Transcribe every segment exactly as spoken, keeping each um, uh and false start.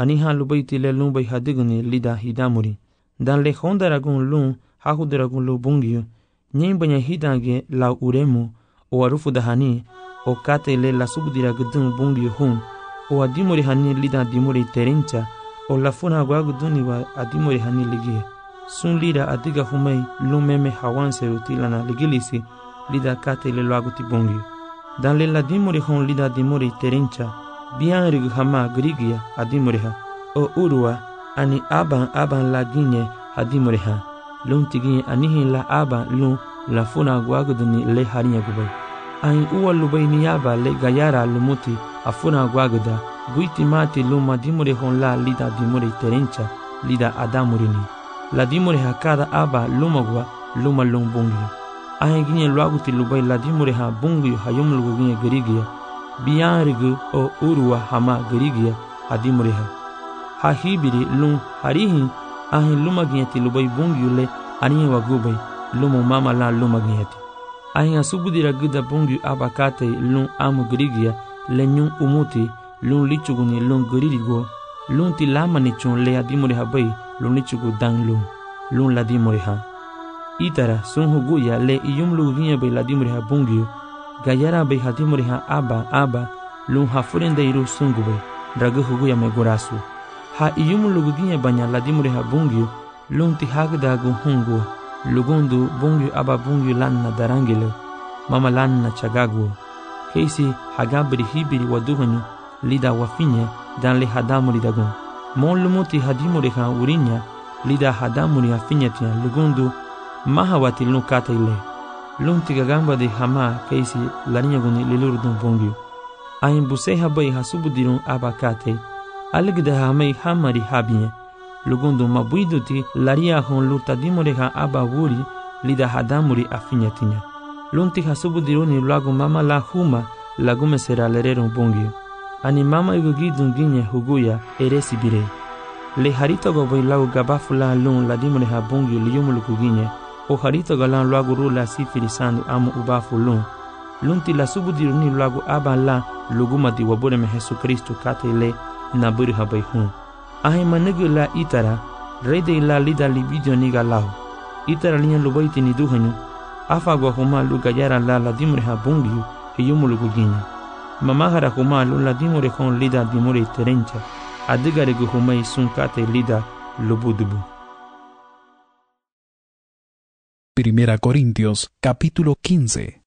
aniha lubaiti le lun bai hadigni lida hidamuri dan le hondaragun lun hahudaragun lu bungio nyen banya hidange la uremu o arufu da hani o kate le la subdira gudun bungio hun o adimuri hani lida dimuri terencha o la funa gwaguduni wa adimuri hani ligie sun lida adiga humai lumeme hawanse utilana ligilisi lida kate le laguti bungio dan le la dimuri hun lida dimuri terencha bian rig hama grigia adimuriha o urua ani aban aban la ginye adimuriha lun tigi anihi la aban lun la funa gwaguduni le harinya gubai ai uwa lubai niyaba le gayara lumuti afuna gwaguda guiti mati luma dimuri hon la lida dimuri terencha lida adamurini la dimuri hakada aba lumagwa luma lumbungi ai ginye lwaguti lubai la dimuri ha bungi hayum lugu ginye gerigia bianrigu o urua hama gerigia adimuriha ha hibiri lum harihi ai luma ginye ti lubai bungi le aniye wagubai lumu mama la luma ginye ti ai asubudira guda bungi abakate lum amu gerigia lenyun umuti lun lichuguni lun geririgo lun ti lama ni chun le adimuriha bai lun lichugu dan lun lun la dimuriha itara sun huguya le iyum lugu ginye bai la dimuriha bungi gayara bai hadimuriha aba aba lun hafurende iru sungu bai dragu huguya me gorasu ha iyum lugu ginye banya la dimuriha bungi lun ti hagda gu hungu lugundu bungi aba bungi lanna darangile mama lanna chagagu keisi hagabri hibiri waduhanyu lida wafinya dan le hadamuri dagun mon lumuti hadimuri ha urinya lida hadamuri afinya tia lugundu mahawati lukata ile lunti gagamba de hama keisi larinya guni lilurdun bongyu ayin buse habai hasubudirun abakate aligda hamai hamari habinya lugundu mabuiduti laria hon lutadimuri ha aba wuri lida hadamuri afinya tinya lunti hasubudiruni lagu mama la huma lagume sera lererun bongyu ani mama igugidun ginye huguya eresi bire le harito go bai lagu gabafula lun la dimure ha bongyu liyumuluku ginye o harito galan lagu rula sifiri sandu amu ubafu lun lunti la subudiruni lagu aba la luguma di wabure me Jesu Kristo kate le naburi ha bai hun ahi manegu la itara rede la lida libidio niga lau itara linya lubaiti ni duhanyu afa go huma luga yara la la dimure ha bongyu hiyumuluku ginye mamahara huma lula dimure hon lida dimure terencha adigare gu humai sunkate lida lubudubu. Primera Corintios capítulo quince.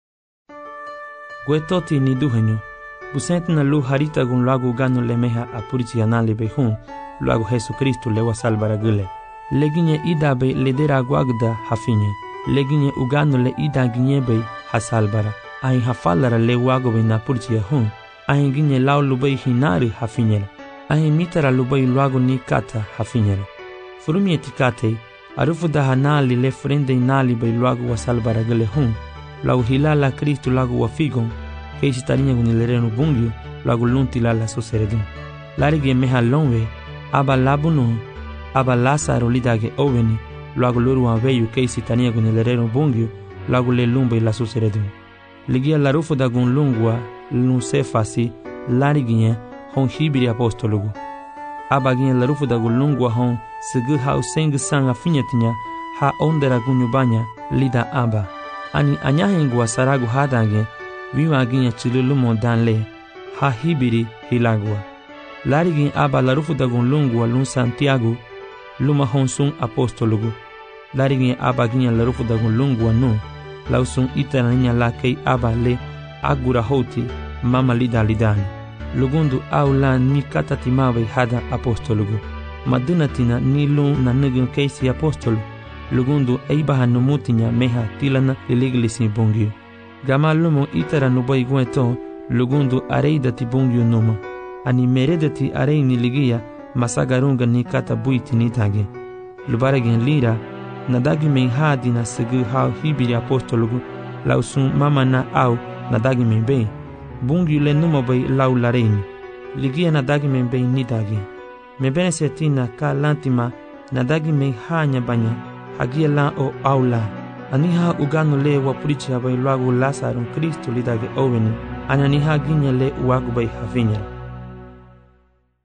Guetoti ni duhenyo busent na lu harita gun lagu ganu lemeha apurici anale behun lagu Jesucristo lewa salvara gule leginye ida be ledera guagda hafinye leginye uganu le ida ginye be hasalbara ai hafalara le wago be na purcia hun ai ginye lau lubai hinari hafinyela ai mitara lubai luago ni kata hafinyela furumi etikate arufu da hanali le frende inali be luago wasalbara gele hun lau hilala Kristo lago wafigon keisi tarinya gunilerenu bungyo lago lunti lala soseredun larige meha lonwe aba labuno aba Lazaro lidage oveni lago luru aveyu keisi tarinya gunilerenu bungyo lago le lumbe la soseredun ligia la rufu da gun lungwa lun sefasi lariginye hon hibiri apostologu abaginye la rufu da gun lungwa hon segu hau sengu sanga finyetinya ha ondera gunyubanya lida aba ani anyahengwa saragu hadange viwa ginye chilulumo danle ha hibiri hilagwa larigin aba la rufu da gun lungwa lun Santiago luma hon sun apostologu larigin aba ginye la rufu da gun lungwa nu lausun itananya la kei aba le agura hoti mama lida lidani lugundu aula ni katatimawe hada apostolugu madunatina ni lu na nugun keisi apostolu lugundu eibaha numutinya meha tilana liliglisi bungyu gama lumo itara nubai gueto lugundu areidati bungyu numa ani meredati areini ligia masagarunga ni kata buiti nitage lubaregen lira nadagi men hadi na segu hau hibiri apostolugu lausun mama na au nadagi men be bungi le numa bay lau lareini ligia nadagi men be nidagi me bene setina ka lantima nadagi men hanya banya hagia la o aula aniha uganu le wapurichi bay lagu Lazaro Kristo lidage oveni ananiha ginya le wagu bay havinya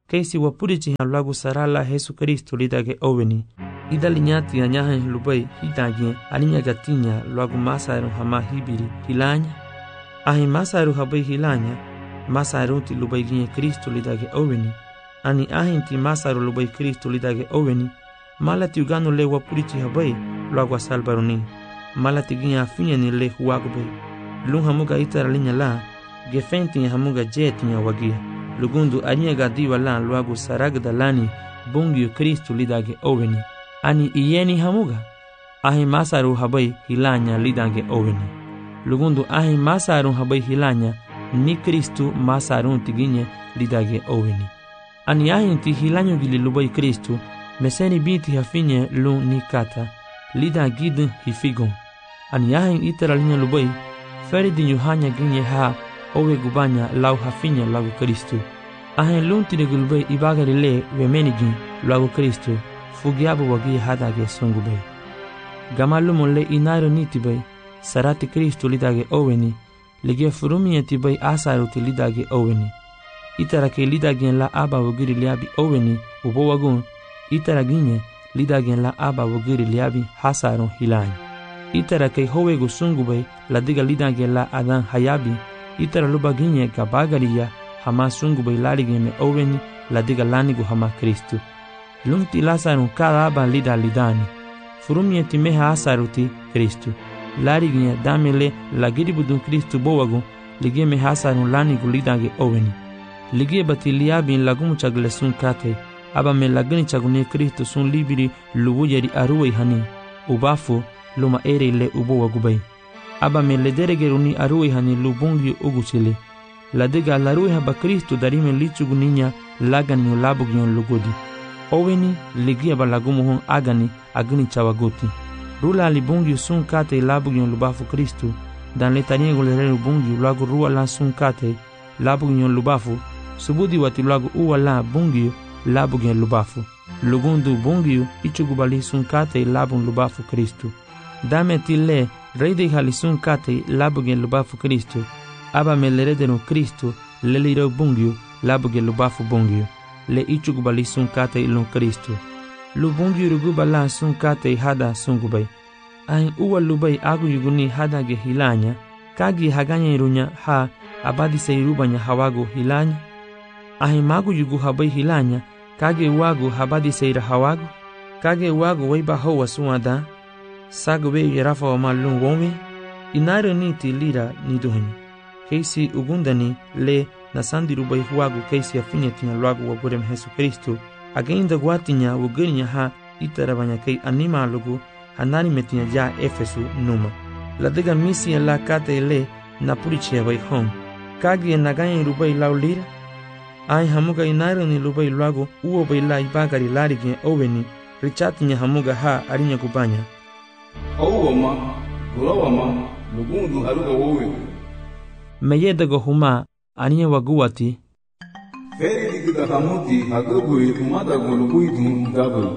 kaisi wapurichi lagu sarala Yesu Kristo lidage oveni. Idali nyati anyahe lubai hidage aninya gatinya lagu masaru hama hibiri hilanya. Ahi masaru habai hilanya, masaru ti lubai ginye Kristo lidage oveni. Ani ahi ti masaru lubai Kristo lidage oveni. Malati ugano le wapurichi habai lagu salbaruni. Malati ginye afinya ni le huagube. Lung hamuga itara linya la, gefenti hamuga jetinya wagia. Lugundu anya gadiwa la luagu saragda lani bungiu Kristo lidage oveni. Ani iyeni hamuga. Ahi masaru habai hilanya lidage oveni. Lugundu ahi masaru habai hilanya ni Kristo masaru tiginye lidage oveni. Ani ahi ti hilanyo gili lubai Kristo meseni binti hafinye lu ni kata lida gidin hifigon. Ani ahi itara linya lubai feri di yuhanya ginye ha owe gubanya lau hafinya lagu Kristo. Ahen lunti de gulbe ibagari le wemenigin lagu Kristo fugiabu wagi hadage sungubay. Gamalumo le inairo nitibay sarati Kristo lidage oweni lige furumi tibay asaruti lidage oweni. Itara ke lidagen la aba wagiri liabi oweni ubo wagun itara ginye lidagen la aba wagiri liabi hasaron hilany. Itara ke howegu sungubay la diga lidagen la adan hayabi itara luba ginye gabagariya hama sungubay lalige me oweni la diga lanigu hama Kristo. Lunti lasarun kada aba lida lidani. Furumi timeha asaruti Kristo. Larignya damele la giribudun Kristo bowagu lige me hasarun lanigu lidage oweni. Lige bati liabin lagumu chagle sun kate aba me lagani chagune Kristo sun libiri luwu yeri aruwe hani ubafu luma ere le ubo wagubay. Aba me lederegeruni aruwe hani lubungi uguchile. La diga laruwe haba Kristo darime lichuguninya lagani ulabugyon lugodi. Oweni ligia balagumuhon agani agni chawagoti. Rula libungi sun kate labugyon lubafu Kristo dan letanie golere bungi lagu rua la sun kate labugyon lubafu subudi wati lagu uwa la bungi labugyon lubafu. Lugundu bungi ichugubali sun kate labun lubafu Kristo. Dame tille reide hali sun kate labugyon lubafu Kristo. Aba melerederun Kristo leliro bungi labugyon lubafu bungi. Le ichugubali sun kate ilon Kristo. Lubungi rugubala sun kate hada sungubay. Ahin uwa lubay agu yuguni hada ge hilanya. Kagi haganya irunya ha abadi seirubanya hawago hilanya. Ahin magu yugu habay hilanya. Kage wagu habadi seira hawago. Kage wagu waiba hawa suada. Sagu we yarafa wa malun wome. Inairo niti lira niduhini. Keisi ugundani le nasandi rubai huagu kaisi afinya tinya luagu waburem Yesu Kristo. Againda guatinya wugirinya ha itarabanya kei anima lugu hanani metinya ja Efesu numa. La diga misi la kate le napurichia bai hong. Kagi naganya rubai lau lira. Ai hamuga inairo ni lubai luagu uo bai la ibagari larigi oweni. Richatinya hamuga ha arinya kubanya. Auwama, gulawama, lugundu aruga wowe. Meyeda huma aniye waguati feri digida hamuti agabui umada goluguidu gabu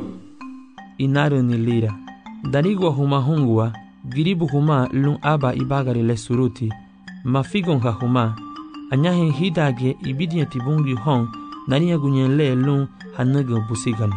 inaru ni lira darigwa huma hungwa giribu huma lun aba ibagari le suruti mafigon ha huma anyahe hidage ibidia tibungi hong naniya gunyen le lun hanaga busigano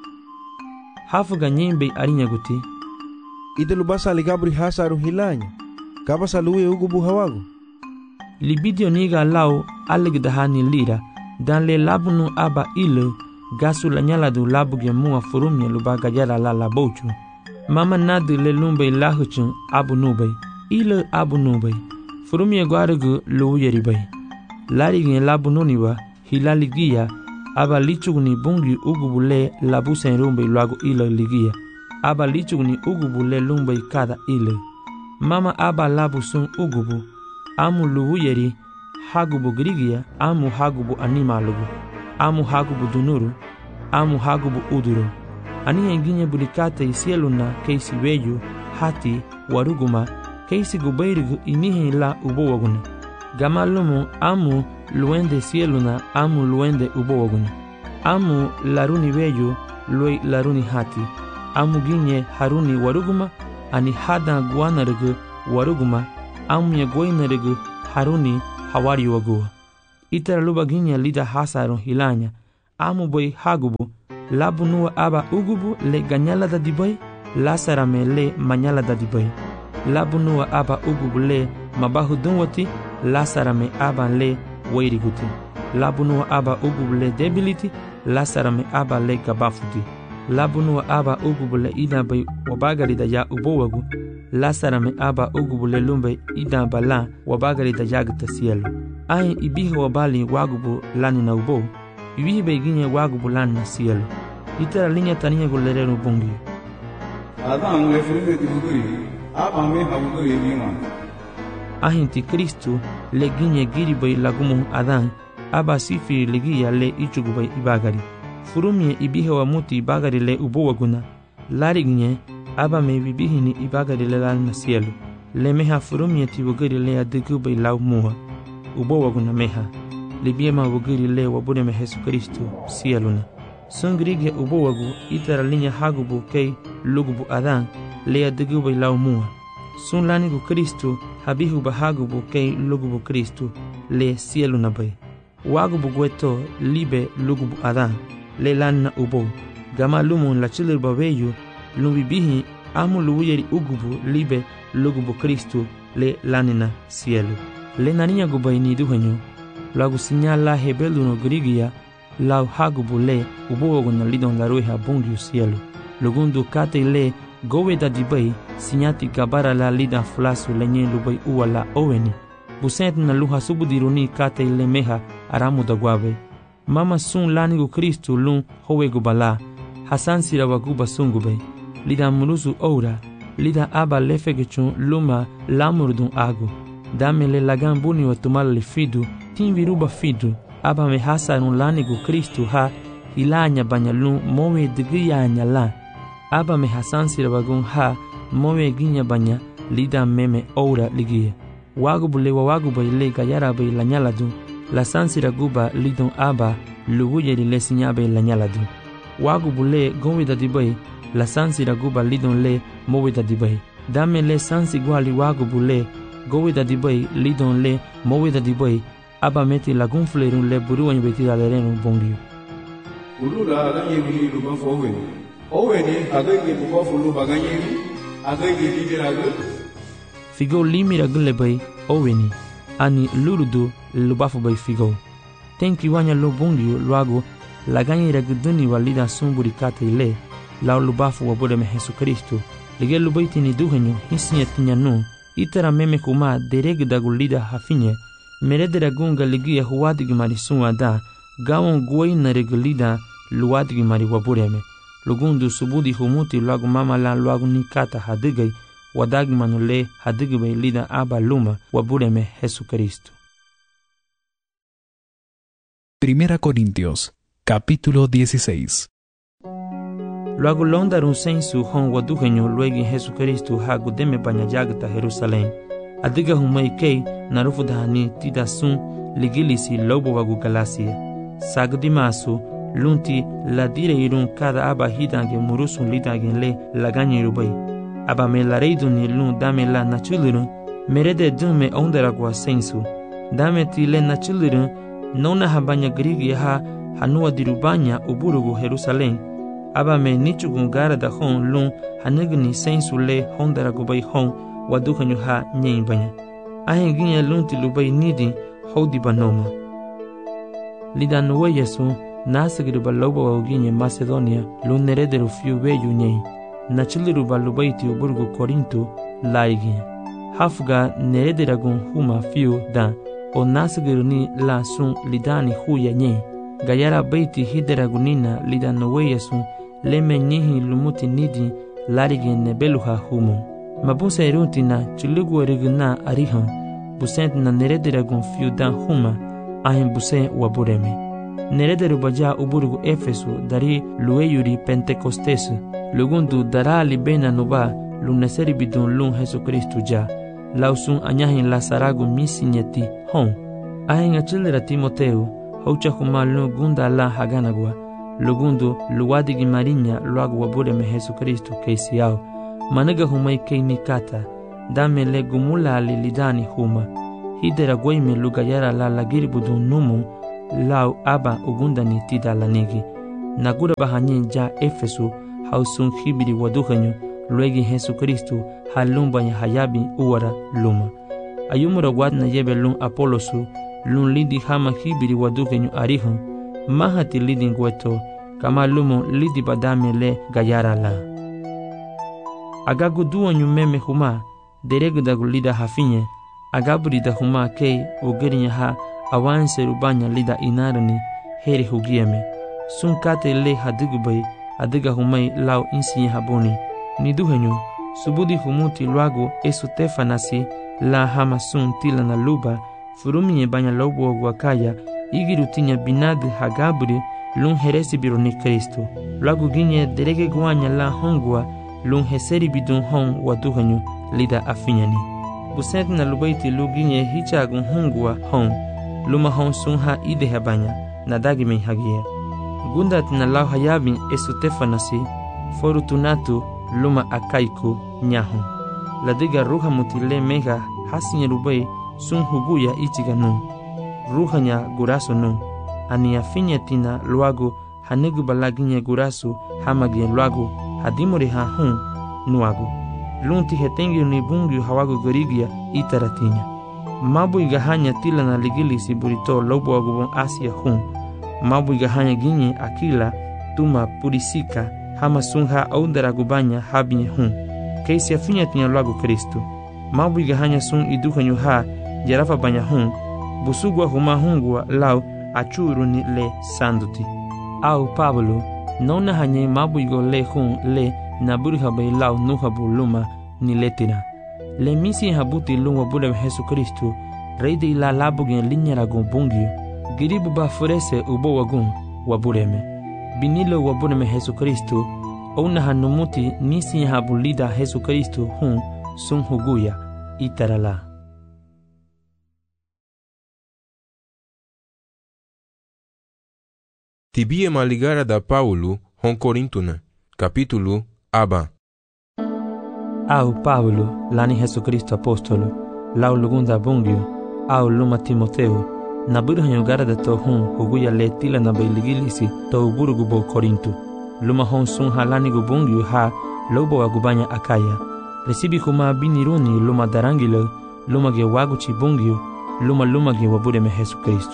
hafuga nyembe arinya guti idelu basa ligabri hasaru hilanya kabasa luwe ugubu hawago libidio niga lau alegdahani lira dan le labunu aba ile gasu la nyala du labuge mua furumye lubaga jala la la bochu mama nadu le lumbe lahuchun abu nubay ile abu nubay furumye gwarugu lu yeribay larigi labununiwa hilaligia aba lichugni bungi ugubule labusen rumbe luagu ile ligia aba lichugni ugubule lumbe kada ile mama aba labusun ugubu amu luwu yeri hagubu grigia amu hagubu animalugu amu hagubu dunuru amu hagubu uduru ani enginye bulikate isieluna keisi weju hati waruguma keisi gubairigu inihe la ubowaguna gamalumu amu luende sieluna amu luende ubowaguna amu laruni weju loi laruni hati amu ginye haruni waruguma ani hada guanargu waruguma amu ya goinargu haruni hawari wagua itara luba ginya lida hasaron hilanya amu boy hagubu labunu aba ugubu le ganyala da diboy lasara me le manyala da diboy labunu aba ugubu le mabahu dunwati lasara me aba le wairiguti labunu aba ugubu le debility lasara me aba le gabafuti labunu aba ugubu le ida bay wabagari da ya ubowagu lasara me aba ugubu le lumbe ida bala wabagari da yagta cielo ai ibihi wabali wagubu lani na ubo ibihi beginye wagubu lani na cielo itara linya taniya gulerero bungi Adan le frente tibuguri aba me habuguri bima ahinti Kristo le ginye giri bay lagumu Adan aba sifiri legiya le ichugu bay ibagari furumye ibihi wa muti ibagari le ubo waguna lari ginye aba me bibihi ni ibagari le lani na cielo le meha furumye tibuguri le adigu bay lau muha ubo waguna meha libiema wuguri le wabure me Yesu Kristo cielo na sungrige ubo wagu itara linya hagubu kei lugubu Adan le adigu bay lau muha sun lani gu Kristo habihu ba hagubu kei lugubu Kristo le cielo na bay wagubu gweto libe lugubu Adan le lani na ubo gama lumun la chilir babeyu lumbibihi amu luwuyeri ugubu libe lugubu Kristo le lani na cielo le naninya gubay ni duhenyo lagu sinyala hebelu no grigia lau hagubu le ubo wagu na lidon la rueha bungiu cielo lugundu kate le gowe da dibay sinyati gabara la lida flasu lenye lubay uwa la oweni busent na luha subudiruni kate le meha aramu da guave mama sun lanigu Kristo lun howe gubala hasan sira waguba sungube lida mulusu oura lida aba lefegechun luma lamurdun agu dame le lagan buni wa tumal le fidu tin viruba fidu aba me hasarun lanigu Kristo ha hilanya banyalun mowe digiya nyala aba me hasan sira wagun ha mowe ginya banya lida meme oura ligie wagubu le waguba ile gayara bay lanyaladu la sansira guba lidon aba luguyeri le sinyabe lanyaladu wagubu le gowida dibay la sansira guba lidon le mowida dibay dame le sansi gwali wagubu le gowida dibay lidon le mowida dibay aba meti lagun flerun le buru wanyu beti la lerenu bongiu ulula ganyebi luba fowe owe ni agagi buko fulu baganyeri agagi dibiragu figo limira gule bay oweni ani luludu lubafu bay figo tenki wanya lo bongiu luago la ganyera guduni walida sumburi kate ile la lubafu wabode me Yesu Kristo lige lubaiti ni duhenyo hisinya tinyanu itara meme kuma dereg dagulida hafinye meredera gunga ligia huwadigi mari suada gawon guai na reglida luwadigi mari wabureme lugundu subudi humuti luagu mama la luagu nikata hadigai wadagi manule hadigi bay lida aba luma wabureme Yesu Kristo. Primera Corintios, capítulo dieciséis. Luagu londarun sensu hon waduhenyo luegi Yesu Kristo hagu deme banyajagta Jerusalem adiga humai kei narufu dahani tida sun ligilisi lobo wagu Galacia sagdi masu lunti ladire irun kada aba hidange murusun lidange le laganye rubai aba me lareidu ni lun dame la nachulirun merede dume ondera gwa sensu dame ti le nachulirun nona habanya grigi ha hanua dirubanya uburugu Jerusalem aba me nichugun gara da hon lun hanigni sensu le hondera gubai hon waduhanyu ha nyen banya ahen ginya lunti lubai nidi hodi banoma lida nuwe yesu nasigru baloba wa ginya Macedonia lun nerederu fiu beyu nyen nachiliru balubai ti uburgu Korinto laigi hafga nerederagun huma fiu da o nasigru ni la sun lidani huya nyen gayara baiti hideragunina lida nuwe yesu leme nyihi lumuti nidi larigi nebeluha humo mabusa erutina chulugu erigna arihan busent na nerederagun fiudan huma ahin buse wabureme nerederu baja uburugu Efesu dari lueyuri Pentecostes lugundu dara libena nuba luneseri bidun lun Yesu Kristo ja lausun anyahin lasaragu misinyeti hon ahin achilera Timoteu haucha huma lun gunda la haganagwa lugundu luwadigi marinya luagu wabureme Yesu Kristo keisiao managa humai kei nikata dame le gumula li lidani huma hidera goime lugayara la lagiri budun numu lau aba ugundani tida lanigi. Nagura bahanye ja Efesu hausun hibiri waduhanyo luegi Jesu Kristu halumbanya hayabi uwara luma. Ayumura wadna yebe lun Apolosu lun lidi hama hibiri waduhanyo arihon mahati lidi ngweto kama lumo lidi badame le gayara la. Agagu duwanyu meme huma deregudagu lida hafinye agaburida huma kei ugerinya ha awanse rubanya lida inarani heri hugieme sun kate le hadigubai adiga humai lau insiye haboni niduhenyu subudi humuti luago esu tefanasi la hama sun tila na luba furuminye banya lobo wakaya igirutinya binad hagaburi lun heresi bironi Kristo luago ginye derege guanya la hongwa lun heseri bidun hong waduhenyu lida afinyani busent na lubaiti luginye hichagun hongwa hong luma hong sun ha ide habanya nadagi me hagia gundat na lau hayabin esu tefanasi forutunatu luma akaiku nyahu ladiga ruha mutile mega hasinya rubai sun huguya ichiganu ruhanya guraso nu ani afinya tina luago hanegu balaginya gurasu hamagia luago hadimori ha hun nuago lunti hetengi ni bungi hawago gorigia itaratinya mabu igahanya tila na ligilisi burito lobo agubon asia hun mabu igahanya ginye akila tuma purisika hama sunha aundara gubanya habinye hun keisi afinya tinya luago Kristo mabu igahanya sun iduhanyu ha jarafa banya hun busugwa huma hungwa lau achuru ni le sanduti au Pablo nona hanye mabu igo le hun le naburi habai lau nuhabu luma ni letira le misi habuti lungwa bule Jesu Kristo reide ila labu gen linyara gon bungio giribu ba furese ubo wagun wabureme binilo wabureme Jesu Kristo ona hanumuti nisi habulida Jesu Kristo hun sun huguya itarala. Tibie maligara da Paulo hon Corintuna capítulo aba. Au Paulo lani Jesu Kristo apostolo lau lugunda bungio au luma Timoteo na burhanyo gara da to hun huguya letila na bailigilisi to burugu bo Korintu luma hon sun halani gu bungio ha lobo agubanya akaya resibi kuma biniruni luma darangilo luma ge waguchi bungio luma luma ge wabude me Jesu Kristo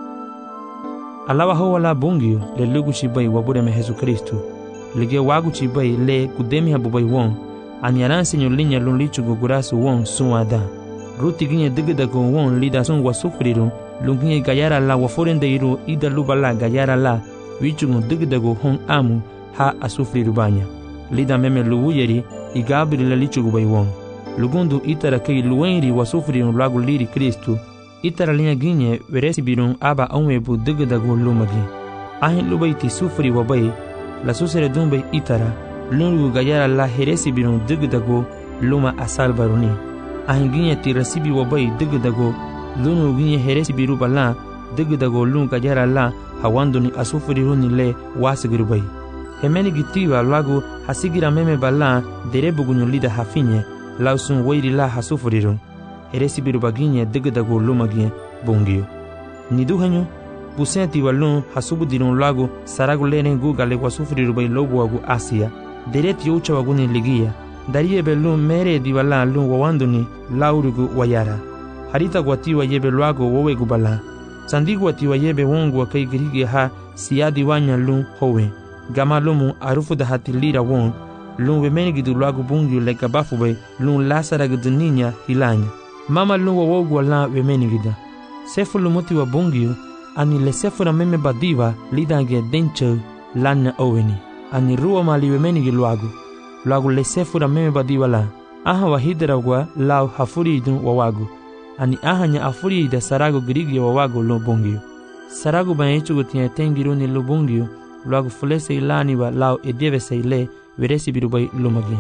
alawa ho wala bungio le luguchi bai wabude me Jesu Kristo lige waguchi bai le kudemi habubai won anyaran senyo linya lun lichu gugurasu won suada ruti ginye digida go won lida sun wasufriru lunginye gayara la waforende iru ida lubala gayara la wichu digida go hon amu ha asufriru banya lida meme luwuyeri igabri la lichu gubai won lugundu itara kei luwenri wasufriru lagu liri Kristo itara linya ginye veresi birun aba onwebu digida go lumagi ahin lubaiti sufri wabai la susere dumbe itara lungu gayara la heresi birun digdago luma asal baruni ahinginya tirasibi wabai digdago lunu ginye heresi biru bala digdago lungu gayara la hawanduni asufriruni le wasigirubai hemeni gitiwa lagu hasigira meme bala derebugunyo lida hafinye lausun wairi la hasufrirun heresi biru baginye digdago luma ginye bungio niduhanyo busenti walun hasubudirun lagu saragu lene gugale wasufrirubai lobu wagu asia dereti ucha waguni ligia darie belu mere diwala lu wawanduni laurugu wayara harita gwatiwa yebe luago wowe gubala sandigu watiwa yebe wongu wa kai girigi ha siadi wanya lu howe gama lumu arufu da hatilira won lu wemeni gidu luago bungi leka bafu bay lu lasara guduninya hilanya mama lu wawogu wala wemeni gida sefu lumuti wa bungi ani le sefu na meme badiva lidange denche lana oweni ani ruwa mali wemeni giluagu luagu le sefu na meme badiwala aha wahidra gwa lau hafuri idun wawagu ani aha nya afuri ida sarago girigi wawagu lo bungio sarago banyechu gutia tengiru ni lo bungio luagu fulese ilani wa lau edeve se ile veresi birubai lumagi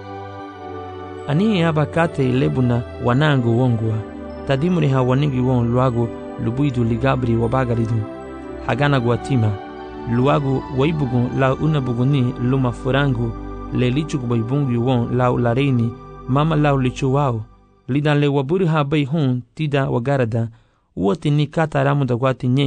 ani aba kate ilebuna wanangu wongwa tadimuri ha wanigi won luagu lubuidu ligabri wabagaridu hagana guatima luagu waibugu lau unabuguni luma furangu le lichu kubaibungi won lau lareini mama lau lichu wao lidan le waburi ha bai hun tida wagarada uoti ni kata ramu da guati nyen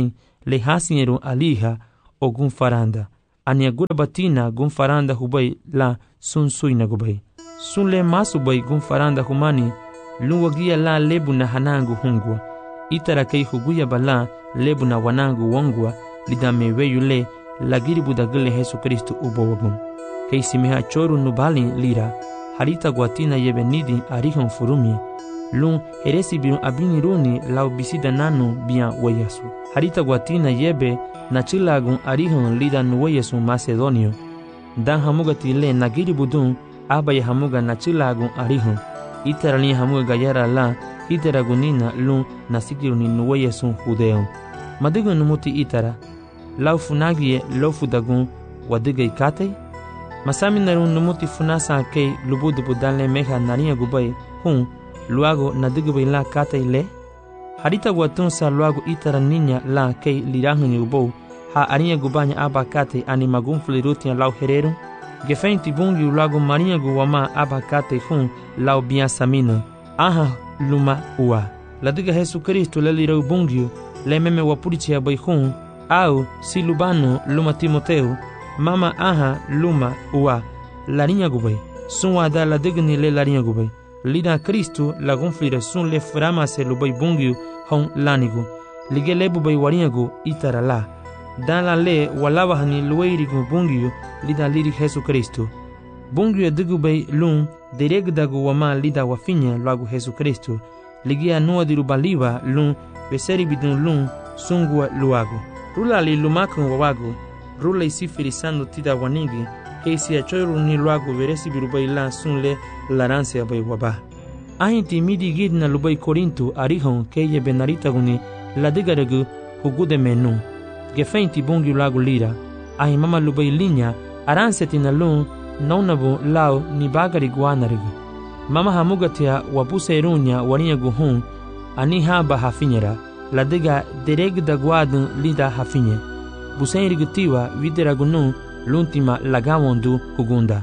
le hasiero aliha o gun faranda. Ania gura batina gun faranda hubay la sun suina gubay. Sun le masubay gun faranda humani luwagia la lebu na hanangu hungwa. Itara kay huguya bala lebu na wanangu wongwa lidame weyule lagiri budagile Yesu Kristo ubowagun. Kay simeha choru nubali lira harita guatina yebenidi arihon furumi lun heresi birun abiniruni lau bisida nanu bian wayasu. Harita guatina yebe na chilagun arihon lida nuwayasu Macedonio. Dan hamuga tile nagiri budun abaya hamuga na chilagun arihon. Itara ni hamuga gayara la itara gunina lun nasikiruni nuwayasu Judeon. Madigun numuti itara lau funagie lo fudagun wadigai katei. Masami narun numuti funasa kei lubudu budale meha naria gubay hun luago nadigubay la katei le. Harita guatun sa luago itara niña la kei lirahun ubou ha aria gubanya aba katei animagun flirutia lau herero. Gefeinti bungi luago maria guwama aba katei hun lau biasamino. Aha luma ua. Ladiga Yesu Kristo le lirau bungiu le meme wapurichia bay hun au si lubano luma Timoteo. Mama aha luma ua larinya gubay sun wada la digni le larinya gubay lida Kristo la gonflira sun le frama se lubay bungiu hon lanigu lige lebu bay warinyagu itara la dan la le walawa hani luweiri gu bungiu lida liri Yesu Kristo bungiu digu bay lun deregdagu wama lida wafinya lagu Yesu Kristo ligia nuwa dirubaliwa lun beseri bidun lun sungua luagu rula li lumakun wawagu rula isi firisando tida wanigi keisi achoiru ni luagu veresi birubay la sunle laranse abay waba. Ahinti midi gidna lubay Korinto arihon keye benarita guni la digaregu hugude menu. Gefeinti bungi luagu lira. Ahi mama lubay linya aranseti na lun naunabu lao ni bagari guanarigu. Mama hamugatia wapuse irunya waniya guhun ani haba hafinyera. La diga deregda guadun lida hafinye. Busenrigutiwa wideragunu l'ultima lagawondu hugunda.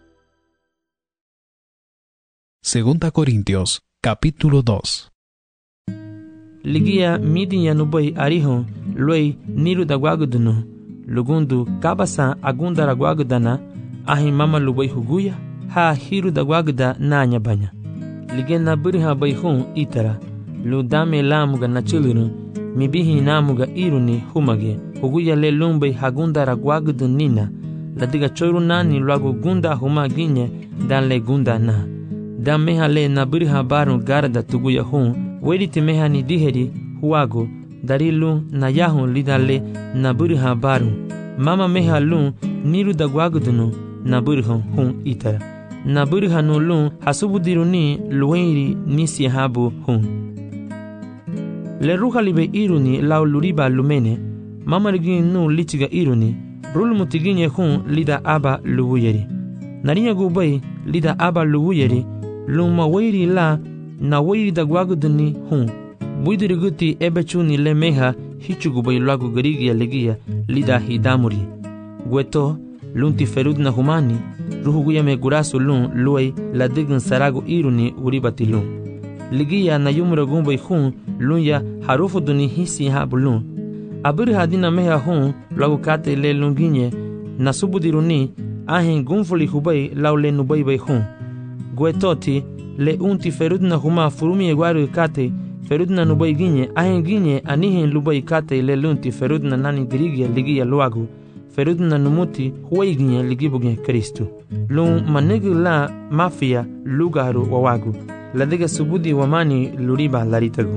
Segunda Corintios, capítulo dos. Ligia midi yanubay arihon luey niru dagwagudunu lugundu kabasa agunda ragwagudana ahi mama lubay huguya ha hiru dagwaguda nanya banya. Ligena birha bayhun itara ludame lamuga nachilunu mibihi namuga iruni humage huguya le lumbay hagunda ragwagudu nina ladiga choru nani luagu gunda humaginye dan le gunda na dan meha le nabirha baru garda tuguya hun wediti meha ni diheri huago darilu na yahun lidale nabirha baru mama meha lun niru dagwagudunu nabirha hun itara nabirha no lun hasubudiruni luweiri nisi habu hun le ruha libe iruni lau luriba lumene mama rigin nu litiga iruni rul mutiginye hun lida aba luwuyeri narinya gubay lida aba luwuyeri luma weiri la na weiri dagwaguduni hun buidiriguti ebechuni le meha hichu gubay lagu garigia legia lida hidamuri gweto lunti ferud na humani ruhu guya me gurasu lun luay la digin sarago iruni uribati lun ligia na yumura gumbay hun lunya harufu duni hisi habu lun abiri hadina meha hun lagu kate le lunginye na subudiruni ahin gunfuli hubay lau le nubay bay hun gwetoti le unti ferudna huma furumi egwaru kate ferudna nubay ginye ahin ginye anihin lubay kate le lunti ferudna nani dirigia ligia luagu ferudna numuti huway ginye ligibuge Kristo lun manegu la mafia lugaru wawagu ladiga subudi wamani luriba laritagu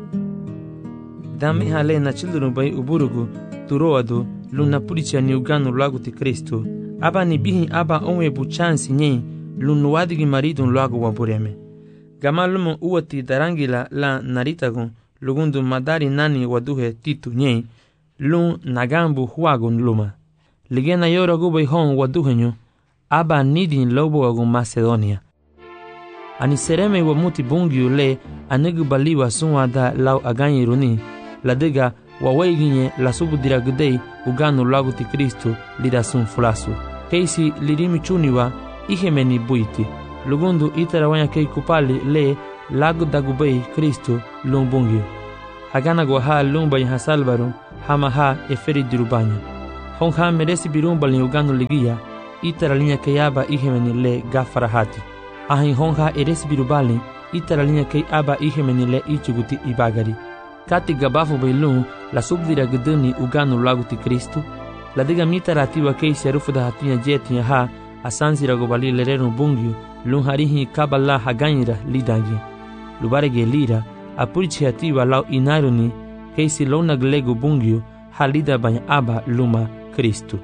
dame hale na children bay uburugu turoadu luna puricha ni uganu lagu ti Kristo aba ni bihi aba onwe buchansi nye lunu wadigi maridun lagu wabureme gamalumu uwati darangila la naritagun lugundu madari nani waduhe titu nye lun nagambu huagun luma ligena yoragu bay hon waduhenyo aba nidin lobo agun Macedonia ani sereme wa muti bungiu le anegu baliwa sunwada lau aganyiruni ladiga wawaiginye la subudira gudei uganu lagu ti Kristo lida sun fulasu keisi lirimi chuniwa ihemeni buiti lugundu itara wanya kei kupali le lagu dagubei Kristo lumbungiu hagana gwaha lumba hasalbaru hamaha eferi dirubanya. Honha meresi birumba li ugano ligia, itara linha que aba ihemeni le gafarahati. Ahin honha eresi birubali, itara linha que aba ihemeni le ichuguti ibagari. Kati gabafu bailun, la subdira gedeni ugano laguti Kristu, la diga mita ratiwa kei serufu da hatinha jetinha ha, asansi ragobali lerenu bungyu, lun harihi kabala haganyira lidagi. Lubarege lira, apurichi hatiwa lau inaruni, kei si lona glego bungyu, halida banya aba luma Cristo.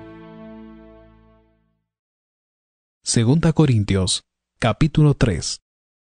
Segunda Corintios, capítulo tres.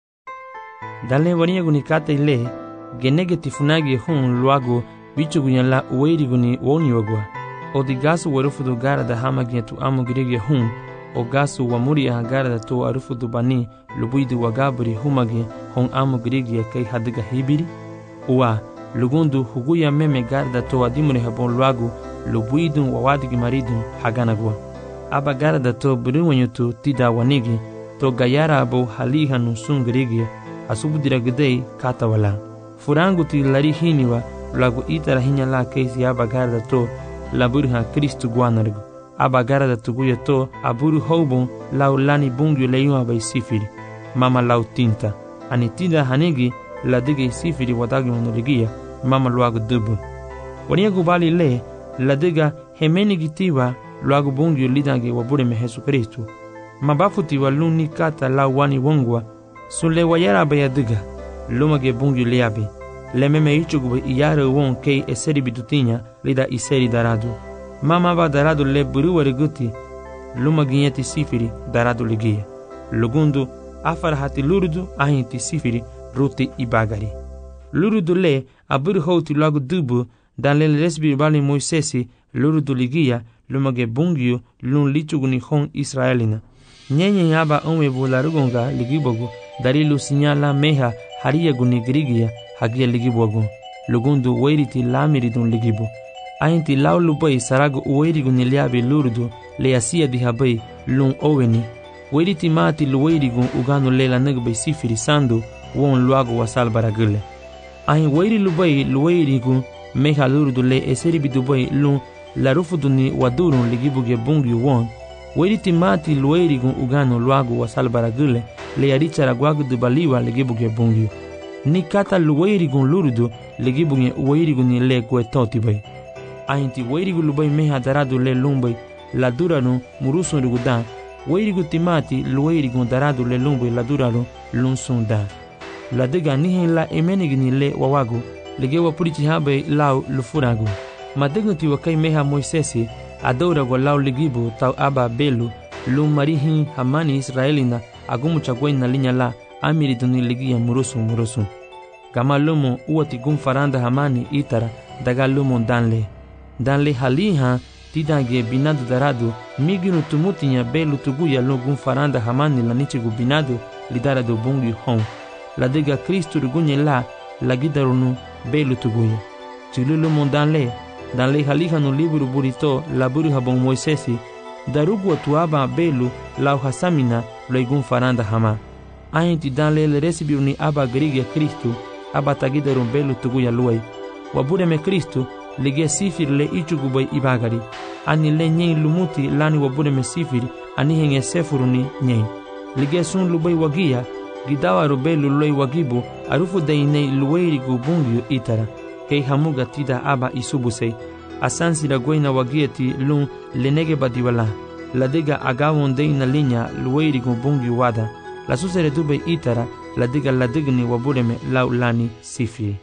Dale vania gunikate ile, genege tifunagi hun luago bicho gunyala uweiri guni woni wagwa. O di gasu warufu do gara da hama tu amu girege hun, o gasu wamuri a gara da to arufu do bani lubuidu wagaburi humage hon amu girege kai hadiga hibiri. Uwa, lugundu huguya meme gara da to adimune habon luago lubuidu wawadigi maridu haganagwa. Aba gara da to buriwanyutu tida wanigi, to gayara abo haliha nusun girege, asubudira gidei katawala. Furangu ti lari hiniwa, lagu itara hinya la keisi aba gara da to, laburha Kristu guanargu. Aba gara da tuguya to, aburu houbon, lau lani bungyu leiun abai sifiri. Mama lau tinta. Ani tinda hanigi, la dige sifiri wadagi manuligia, mama luagu dubu. Wania gubali le, la diga hemeni gitiwa, luagu bungyu lidange wabure me Jesu Kristu. Mabafuti wa luni kata lau wani wongwa, sun le wayara abaya diga. Lumage bungyu liabe. Lememe ichugube iyare won kei eseri bitutinha lida iseri daradu. Mama ba daradu le buruwari guti. Lumaginyeti sifiri daradu ligia. Lugundu afarahati lurudu ahinti sifiri ruti ibagari. Lurudu le aburu houti lagu dubu dan le resbi bali Moisesi lurudu ligia lumage bungyu lun lichuguni hon Israelina. Nyenye yaba onwe bularugonga ligibogu darilu sinyala meha hariya guni grigia hagia ligibogu. Lugundu weiriti lamiridun ligibu. Ainti laulu bai saragu uweirigu niliabi lurudu le asia dihabai lun oweni. Weiriti maati luweirigu uganu lela nagbai sifiri sandu won luagu wasal baragule. Ain weiri lubai luweirigu meha lurudu le eseribi dubai lun larufuduni wadurun ligibuge bungyu won. Weiriti maati luweirigu uganu luagu wasal baragule le yarichara guagu dubaliwa ligibuge bungyu. Ni kata luweirigu lurudu ligibuge uweirigu ni le guetoti bai. Ainti weirigu lubai meha daradu le lumbai la duranu murusun rigudan. Weirigu timati luweirigu daradu le lumbai la duranu lunsun da. La diga nihin la emenigni le wawagu ligewa purichi habe lau lufuragu. Madignati wakai meha Moisesi adora go lau ligibu tau aba belu lum marihin hamani Israelina agumu chagwen na linya la amiriduni ligia murusun murusun. Gama lumo uati gum faranda hamani itara daga lumo danle. Danle haliha tidange binadu daradu miginu tumutinya belu tuguya logum faranda hamani la nichigu binadu lidaradu bungi hon. La diga Kristu rugunye la la gidarunu belu tuguya. Chilulu mondanle danle haliha no liburu burito la buru habon Moisesi darugu atuaba belu la hasamina loigum faranda hama. Ainti danle le resibiruni aba grigia Kristu aba tagidarun belu tuguya luai. Wabure me Kristu lige sifir le ichugubai ibagari. Ani le nyei lumuti lani wabure me sifir ani henge sefuruni nyei. Lige sun lubai wagia gidawa rubelu loi wagibu arufu dainei luweirigu bungyu itara. Kei hamuga tida aba isubusei. Asansi la goina wagieti lun lenege badiwala. La diga agawon deina linya luweirigu bungyu wada. La susere dube itara la diga la digni wabureme lau lani sifiri.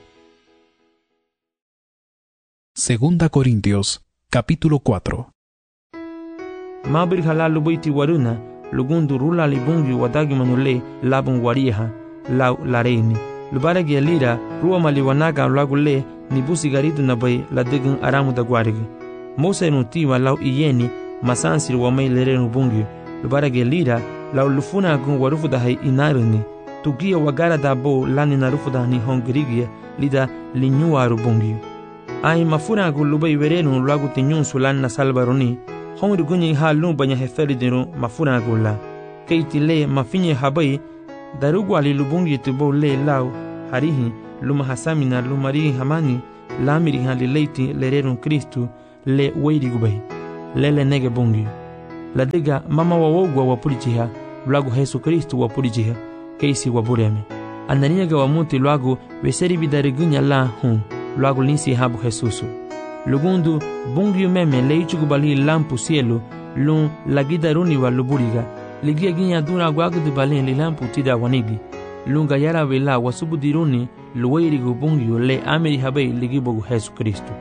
Segunda Corintios, capítulo cuatro. Mabir halalu baiti waruna, lugundu rula libungyu wadagi manule labun wariha, lau lareini. Lubaragi alira, ruwa maliwanaga lagule, nibusi garidu nabai la digun aramu da guarigi. Mose nutiwa lau iyeni, masansir wamai lerenu bungyu. Lubaragi alira, lau lufuna gun warufu da hai inaruni. Tugia wagara da bo lani narufu da ni hongrigia, lida linyuaru bungyu. Ai mafuna gu lubai werenu lagu tinyun sulan na salbaroni. Hongri gunyi ha lumbanya heferi dinu mafuna gu la. Keiti le mafinye habai, darugu ali lubungi tubo le lau, harihi, luma hasamina lumari hamani, la miri han li leiti le rerun Kristu le weiri gubay le le nege bongi la diga mama wa wogwa wa pulichiha luagu Yesu Kristu wa pulichiha keisi wa bureme anania ga wa muti luagu weseri bidari gunya la hun luagu linsi habu Jesusu lugundu bongi meme le ichugubali lampu cielo lun la gidaruni wa luburiga ligia ginya dura gwagu de balen li lampu tida wanigi lunga yara vela wasubudiruni luweirigu bungyu le ameri habe ligibogu Yesu Kristu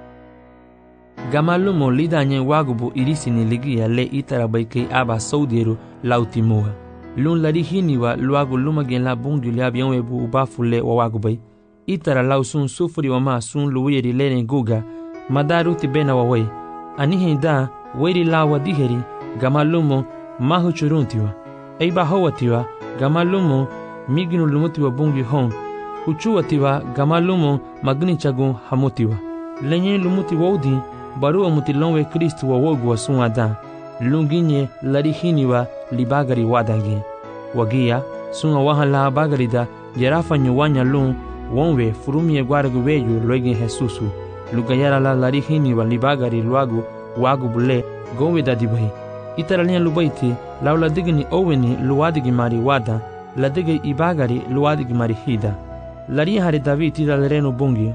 gamalumo lidanye wagubu irisini ligia le itarabaike aba saudiru lautimoa lun larihini wa luagu lumagen la bungyu le abianwebu ubafu le wawagubai itara lausun sufuri wa ma sun luweiri lene guga madaru tibena wawai anihinda weiri la wadiheri gamalumo mahu churuntiwa eiba howatiwa gamalumo miginu lumutiwa bungyu hon uchuwatiwa gamalumo magni chagun hamutiwa lenye lumuti wodi baru mutilonwe Kristu wa wogu wa sunada lunginye larihiniwa libagari wadagi wagia sunga wahala bagarida jerafa nyuwanya lun wonwe furumie gwaragu weyu loigi Jesusu lugayara la larihiniwa libagari luagu wagu bule gowe dadibai itaralian lubaiti laula digni oweni luwadigi mari wada la digi ibagari luwadigi mari hida lari hari David ida lereno bungi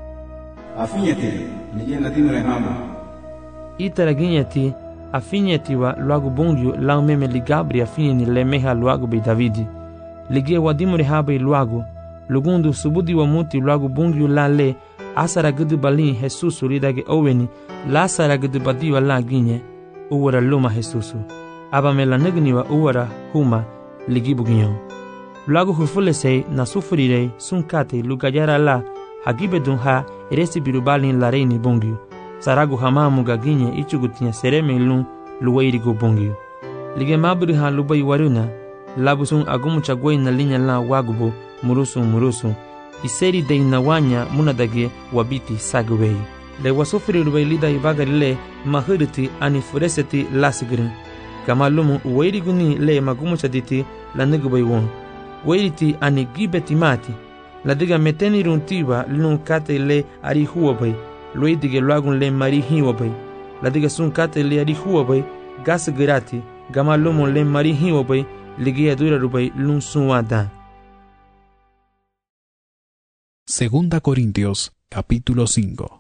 afinyete nije na timre mama itaraginyati afinyati wa luagu bungi la meme ligabri afini le meha luagu be Davidi ligie wadimure habe luagu lugundu subudi wa muti luagu bungi la le asara gudu balin Jesusu ridage oweni la sara gudu badiwa la ginye uwara luma Jesusu aba mela negniwa uwara huma ligibu ginyo luagu hufulese na sufurire sunkate lugayara la hagibe dunha eresi birubalin la reini bungiu saragu hamamu gaginye ichugutinya sereme lun luweirigo bungiu lige mabri ha lubai waruna labusun agumu chagwei na linya la wagubo murusu murusu iseri de inawanya munadage wabiti sagwei le wasufuri lubai lida ibagari le mahuriti ani fureseti lasigrin kama lumu uweiriguni le magumu chaditi la negubai won weiriti ani gibeti mati la diga meteni runtiwa lun kate le ari huwabai loi dige luagun le mari hiwabai la diga sun kate le ari huwabai gas grati gama lumu le mari hiwabai ligia dura rubai lun sunwada. Segunda Corintios capítulo cinco.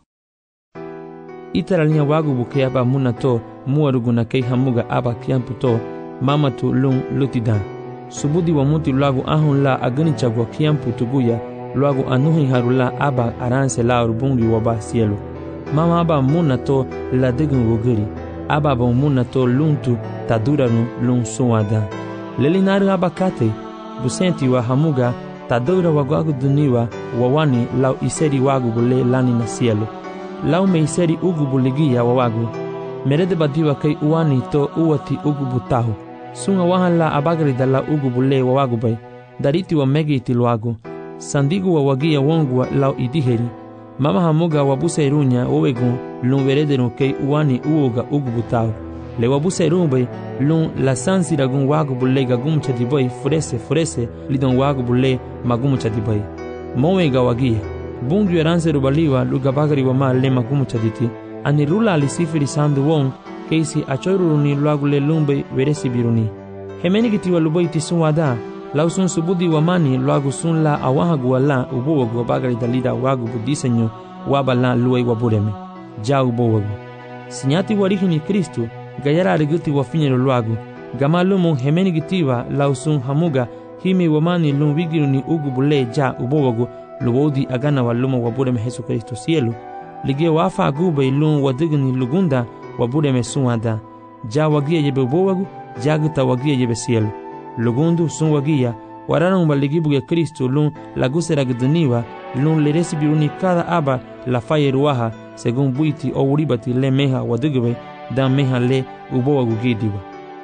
Itaralinya wagu buke aba munato muaruguna kei hamuga aba kiamputo mamatu lun lutida subudi wa muti luagu ahun la agani chagwa kiampu tuguya luagu anuhi harula aba aranse la urubungi waba cielo mama aba munato la degun wogiri aba aba munato luntu taduranu lun suwada lelinaru aba kate busenti wa hamuga tadura wagwagu duniwa wawani lau iseri wagu bule lani na cielo lau me iseri ugu buligia wawagu merede badiwa kai uwani to uwati ugu butahu sunga wahan la abagari dala ugu bule wawagu bay dariti wa megi itiluagu sandigu wa wagia wongwa lau idiheri mama hamuga wabuse irunya wawegu lun veredenu kei uwani uoga ugu butahu le wabuse irunbay lun la sansi ragun wagu bule gagum chadibay furese furese lidon wagu bule magum chadibay mowega wagia bungu eranse rubaliwa lugabagari wa ma le magum chaditi ani rula alisifiri sandu wong keisi achoiruruni luagu le lumbe veresi biruni hemeni gitiwa luboi tisuwada lausun subudi wa mani luagu sun la awahagu wa la ubowagu wa bagari dalida wagu budisenyo waba la luai wabureme ja ubowagu sinyati warihini Kristu gayara ariguti wa finyero luagu gamalumu hemeni gitiwa lausun hamuga himi wa mani lum wigiruni ugu bule ja ubowagu luwodi agana wa lumu wabureme Jesu Kristu cielo lige wafa agube lum wadigni lugunda wabureme sunwada ja wagia yebe ubowagu jaguta wagia yebe cielo lugundu sun wagia wararan baligibuge Kristu lun lagusera gduniwa lun leresi biruni kada aba la fayeruaha según buiti o uribati le meha wadigbe dan meha le ubowagu gidiwa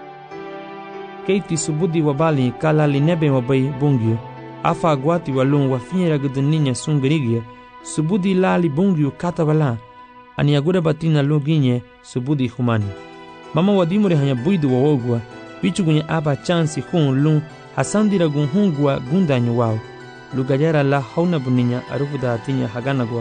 keiti subudi wabali kala linebe wabai bungio afa agwati walun wafinyera gduninya sun gerigia subudi lali bungio katabala ani agura batina loginye subudi humani mama wadimure hanya buidu wawogwa bichugunye aba chansi hun lun hasandira gun hungwa gundanyo wao lugajara la hauna buninya arufuda atinya haganagwa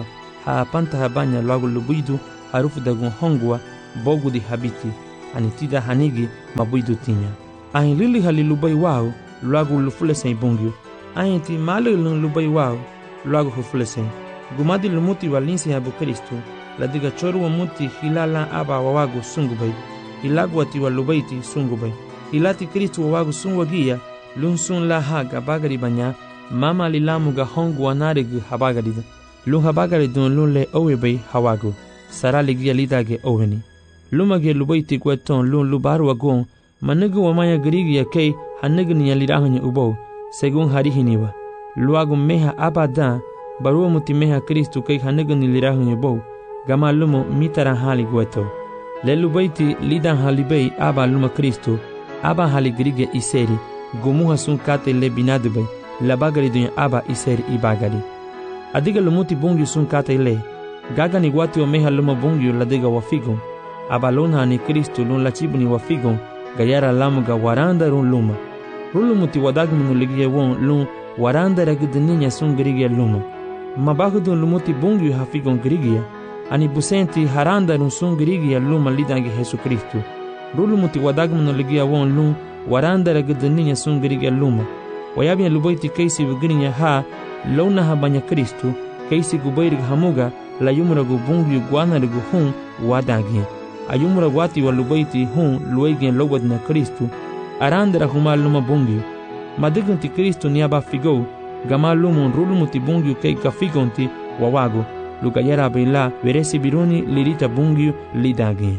haapanta habanya luago lubuidu harufu dagun hongwa bogu di habiti anitida hanigi mabuidu tinya ahin lili halilubai wao luago lufulesen bungyo ahin ti malilun lubai wao luago hufulesen gumadi lumuti walinsi habu Kristo ladiga choru wa muti hilala aba wawago sungubai ilagu ati walubaiti sungubai ilati Kristo wawago sungwagia lunsun la haga bagari banya mama lilamu ga hongu wanarigu habagarida lun habagaridun lun le owebai hawago sara ligia lidage oweni lumage lubaiti gweton lun lubaru wagon manigu wamaya girigia kei hanigni yalirahanya ubo segun harihiniwa luago meha abada baruwa muti meha Kristo kei hanigni lirahanya ubo gama lumo mitara hali gweto le lubaiti lidan halibei aba luma Kristo aba hali girigia iseri gumuha sun kate le binadubai la bagari dunya aba iseri ibagari adiga lumuti bungi sun kate le gaga ni wati wa meha luma bungi la diga wafigon aba luna ni Kristo lun la chibuni wafigon gayara lamuga waranda run luma rulumuti wadagmunu ligie won lun waranda ragidninya sun girigia luma mabagudun lumuti bungi hafigon girigia ani busenti haranda run sun girigia luma lidangi Jesu Kristo rulumuti wadagmunu ligia won lun waranda ragidninya sun girigia luma wayabnya lubaiti keisi vigirinya ha launa habanya Kristo keisi gubairig hamuga la yumura gubungi guana rigu hun wadagi ayumura wati wa lubaiti hun luegen lobadna Kristo arandra huma luma bungi madigunti Kristo niaba figo gama lumun rulumuti bungi kei kafigonti wawago lugayara bela veresi biruni lirita bungi lidagi.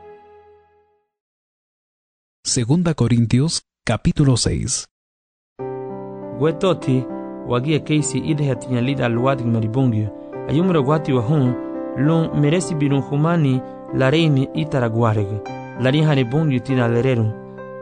Segunda Corintios capítulo seis. Gwetoti wagia keisi idhe tinya lida luwadig maribungyo ayumura gwati wa hun lun meresi birun humani la reini itara gwareg lari hane bungyo tina lereru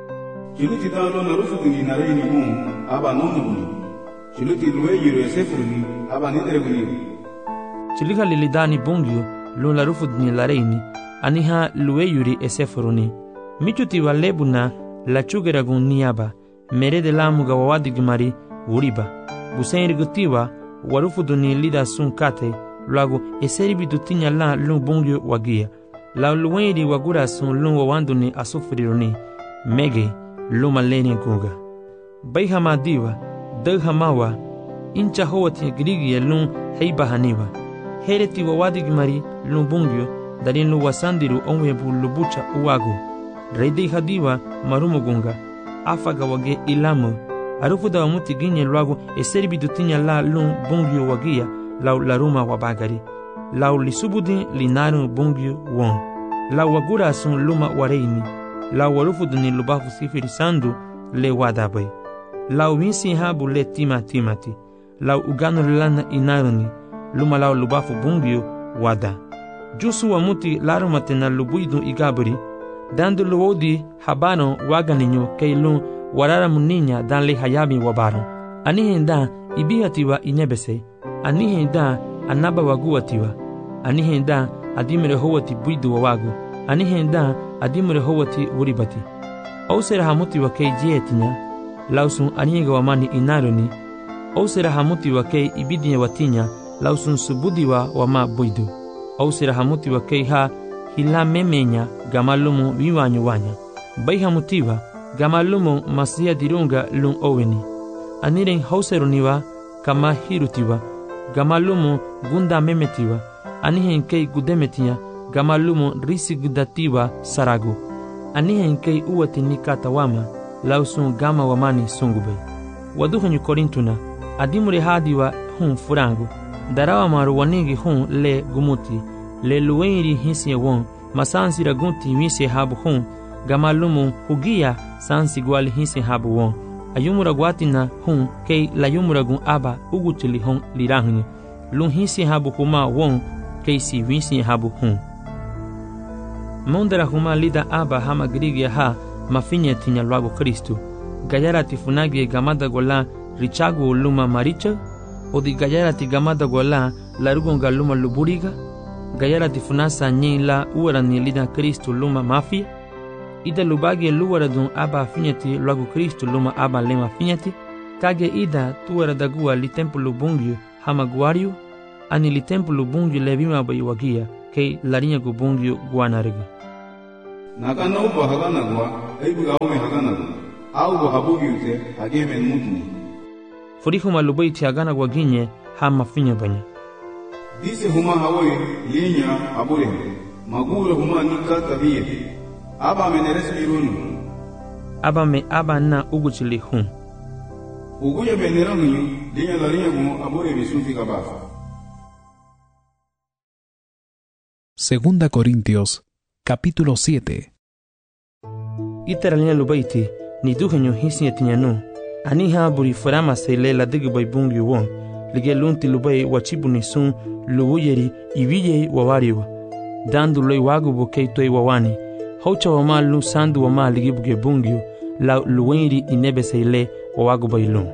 chuluti dalo na rufu dini na reini bung aba nonuni chuluti luwe yiro esefuni aba nidreguni chulika lilidani bungyo lun la rufu dini la reini aniha luwe yuri esefuruni michuti wa lebuna la chugeragun niaba mere de lamuga wawadig mari uriba busen rigutiwa warufu duni lida sun kate luago eseri bidutinya la lun bungyo wagia la luwenri wagura sun lun wawanduni asufriruni mege luma leni guga bayhama diwa daghamawa incha howati grigia lun heiba haniwa hereti wawadig mari lun bungyo darin lu wasandiru onwebu lubucha uwago reidi hadiwa marumugunga afaga wage ilamu arufu da wamuti ginye luago eseri bidutinya la lun bungyo wagia lau laruma wabagari lau lisubudi linaru bungyo won lau wagura sun luma wareini lau warufu duni lubafu sifiri sandu le wadabai lau winsi habu le tima timati lau uganu lana inaruni luma lau lubafu bungyo wada jusu wamuti laruma tena lubuidu igaburi dandu luodi habano waganinyo keilun warara muninya dan le hayami wabaro anihenda ibihatiwa inebese anihenda anaba waguatiwa anihenda adimere howati buidu wawago anihenda adimere howati uribati ausera hamuti wa kei jietinya lausun aniga wamani inaruni ausera hamuti wa kei ibidinya watinya lausun subudiwa wama buidu ausera hamuti wa kei ha hila memenya gamalumu viwanyu wanya bai hamutiwa gamalumu masia dirunga lun oweni aniren hauseruniwa kama hirutiwa gamalumu gunda memetiwa anihen kei gudemetiya gamalumu risi gudatiwa saragu anihen kei uwati nikata wama lausun gama wamani sungube waduhanyu korintuna adimure hadiwa hun furangu darawa maru wanigi hun le gumuti le luwenri hinsi won masansi ragunti wisi habu hun gamalumu hugia sansi gwali hinsi habu won ayumura gwatina hun kei la yumura gun aba ugutili hun lirahuni lun hinsi habu huma won kei si winsi habu hun mondara huma lida aba hama grigia ha mafinya tinya luago Kristo gayara tifunagi gamada gola richagu luma maricha odi gayara ti gamada gola larugonga luma luburiga gayara tifunasa nyila uara ni lida Kristo luma mafia ida lubagi luara dun aba finyati luago Kristo luma aba lema finyati kage ida tuara dagua li tempo lubungyo hama guario ani li templo bungyu lebima bai wagia ke larinya gu bungyu guanarega nakana uba hagana gwa aibu gaume hagana gwa au bo habugi ute hagemen mutu furi huma lubai ti hagana gwa ginye ha mafinya banya dise huma hawoy linya abure magura huma nikata biye aba meneres birunu aba me aba na uguchili hun uguye menerangu linya larinya gu abure bisufi kabafa. Segunda Corintios, capítulo siete. Itaralina lubaiti, ni duhenyo hisi etinyanu. Ani ha buri farama seile la digi bai bungi won. Lige lunti lubai wachibu ni sun luwuyeri ibiye wawariwa. Dandu loi wagu bukei toi wawani. Haucha wama lu sandu wama ligi buge bungio. La luwenri inebe seile wawagu bai lun.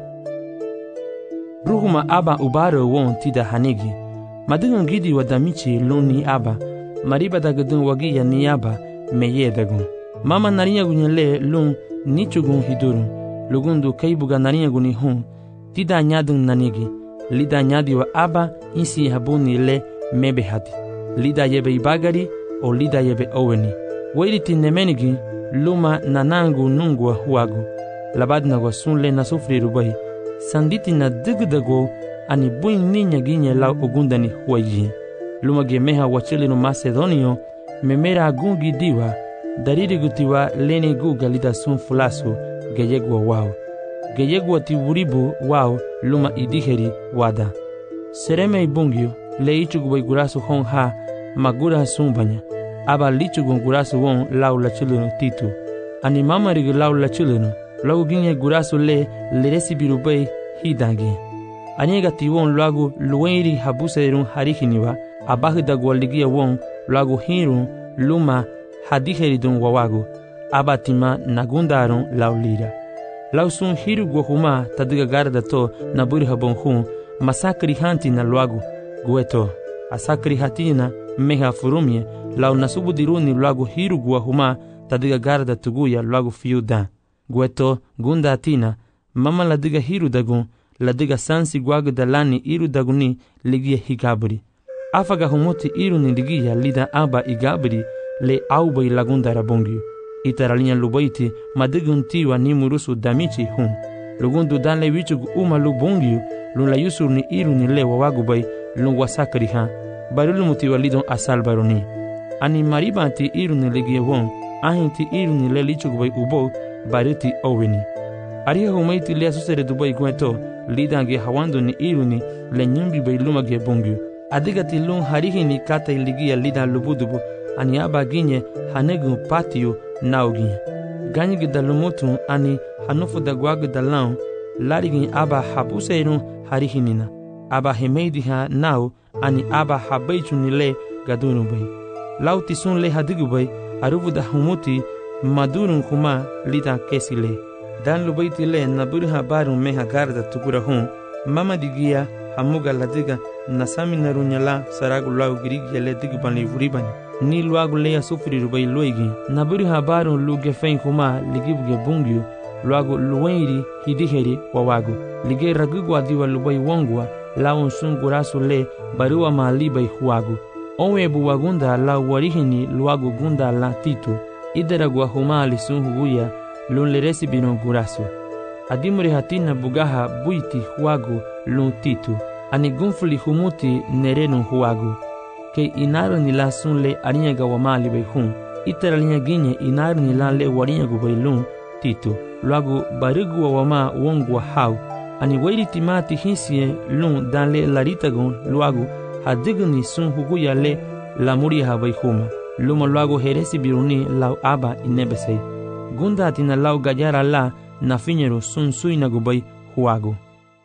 Ruhuma aba ubaro won tida hanigi. Madigun gidi wadamichi lun ni aba. Mariba dagadun wagiya ni aba meye dagun. Mama narinya gunyale lun nichugun hidurun. Lugundu kaibuga narinya guni hun. Tida nyadun nanigi. Lida nyadi wa aba insi habuni le mebe hati. Lida yebe ibagari o lida yebe oweni. Wailiti nemenigi luma nanangu nungwa huagu. Labadna wa sunle na sufri rubai. Sanditi na digdago ani buin ninya ginye lau ugundani huayi. Luma gemeha wachili no Macedonio memera gungi diwa dariri gutiwa lene guga lida sun fulasu geyegwa wao geyegwa tiwuribu wao luma idiheri wada sereme ibungio le ichugu gurasu hon ha magura sumbanya aba lichugu gurasu won lau la chileno titu ani mama rig lau la chileno lau ginye gurasu le leresi birubei hidangi anyega tiwon lagu luwenri habuserun harihiniwa abahida gwaligia won lagu hirun luma hadiheridun wawagu abatima nagundarun laulira lausun hiru gohuma tadiga garda to naburi habonhun masakri hanti na lagu gueto asakri hatina meha furumye lau nasubudiruni lagu hiru gohuma tadiga garda tuguya lagu fiuda gueto gunda atina mama ladiga hiru dagun ladiga sansi gwagu dalani iru daguni ligia higaburi afaga humoti iru nindigia lida aba igabri le aubai lagunda rabongio. Itaralinya lubaiti madiguntiwa ni murusu damichi hun. Lugundu danle wichugu uma lubongio lula yusur ni iru ni le wawagubai lu wasakri ha. Barulu mutiwa lidon asal baroni. Ani maribanti iru ni ligia won. Ahinti iru ni le lichugubai ubo baruti oweni. Ariha humaiti le asusere dubai gueto lidange hawando ni iru ni le nyumbi bai luma ge bongio. Adigati lun harihini kata iligia lida lubudubu ani aba ginye hanegu patio nauginye. Ganyigi da lumutu ani hanufu da gwagu da laun larigin aba habuseirun harihinina. Aba hemeidi ha nau ani aba habeichu nile gadunu bai. Lauti sun le hadigu bai arubu da humuti madurun kuma lida kesi le. Dan lubaiti le naburi habarun meha garda tukura hun mama digia hamuga ladiga nasami narunyala saragu lau girigi le digubani vuribani ni luagu le asufri rubai luigi naburi habaru luge fein kuma ligibuge bungyu luagu luwenri hidiheri wawagu lige ragugu adiwa lubai wongwa laun sungurasu le barua malibai huagu onwe buwagunda la warihini luagu gunda la titu ideragwa huma lisun huguya lun leresi binon gurasu adimuri hatina bugaha buiti huagu lun titu ani gunfuli humuti nerenu huagu ke inaru ni la sun le arinyaga wamali bai hun itara linya ginye inaru ni la le warinyagu bai lun titu luagu barigu wa wama wongwa hau ani wairi timati hinsie lun dan le laritagun luagu hadigu ni sun huguya le lamuri ha bai huma luma luagu heresi biruni lau aba inebesei gunda atina lau gajara la nafinyero sun suinagu bai huagu.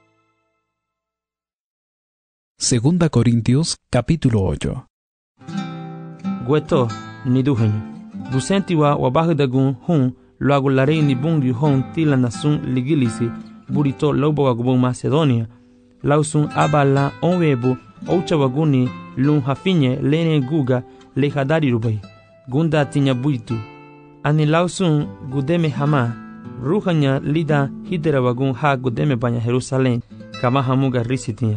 Segunda Corintios, capítulo ocho. Gueto, ni duhenyo. Busenti wa wabahudagun hun, luagu larei ni bungi hon tila nasun ligilisi, burito lobo wagubun Macedonia. Lausun aba la onwebu, oucha waguni, lun hafinye, lene guga, lehadari rubai. Gunda tinya buitu. Ani lausun gudeme hama, ruhanya lida hidera wagun ha gudeme banya Jerusalem, kama hamuga risitinya.